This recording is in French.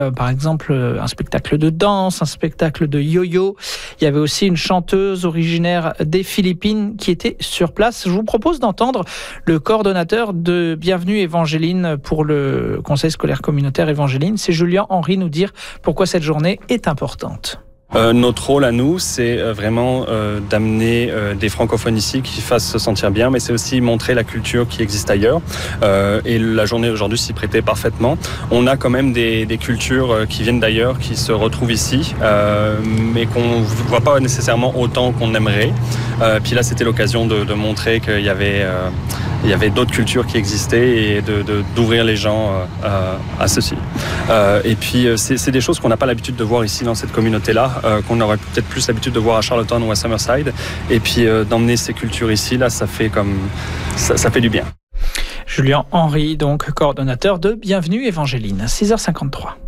Par exemple, un spectacle de danse, un spectacle de yo-yo. Il y avait aussi une chanteuse originaire des Philippines qui était sur place. Je vous propose d'entendre le coordonnateur de Bienvenue Évangéline pour le Conseil scolaire communautaire Évangéline. C'est Julien Henry, nous dire pourquoi cette journée est importante. Notre rôle à nous, c'est vraiment d'amener des francophones ici qui fassent se sentir bien, mais c'est aussi montrer la culture qui existe ailleurs. Et la journée aujourd'hui s'y prêtait parfaitement. On a quand même des cultures qui viennent d'ailleurs, qui se retrouvent ici, mais qu'on ne voit pas nécessairement autant qu'on aimerait. Puis là, c'était l'occasion de montrer qu'il y avait d'autres cultures qui existaient et d'ouvrir les gens à ceci. Et puis, c'est des choses qu'on n'a pas l'habitude de voir ici dans cette communauté-là, qu'on aurait peut-être plus l'habitude de voir à Charlottetown ou à Summerside. Et puis, d'emmener ces cultures ici, là, ça fait du bien. Julien Henry, donc coordonnateur de Bienvenue Évangéline, 6h53.